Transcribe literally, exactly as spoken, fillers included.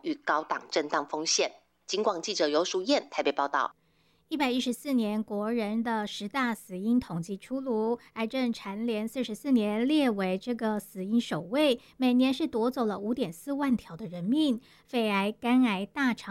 与高档震荡风险。警广记者尤淑燕台北报道。 一百一十四年国人的十大死因统计出炉，癌症蝉联四十四年列为这个死因首位，每年是夺走了五点四万条的人命。肺癌、肝癌、大肠